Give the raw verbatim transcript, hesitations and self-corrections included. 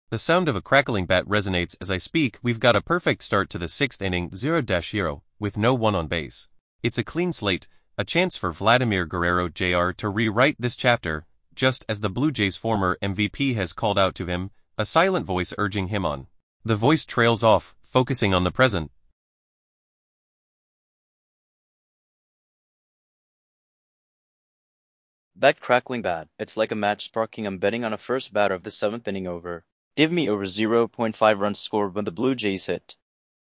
The sound of a crackling bat resonates as I speak. We've got a perfect start to the sixth inning, zero zero, with no one on base. It's a clean slate, a chance for Vladimir Guerrero Junior to rewrite this chapter, just as the Blue Jays' former M V P has called out to him, a silent voice urging him on. The voice trails off, focusing on the present. That crackling bat, it's like a match sparking. I'm betting on a first batter of the seventh inning over. Give me over zero point five runs scored when the Blue Jays hit.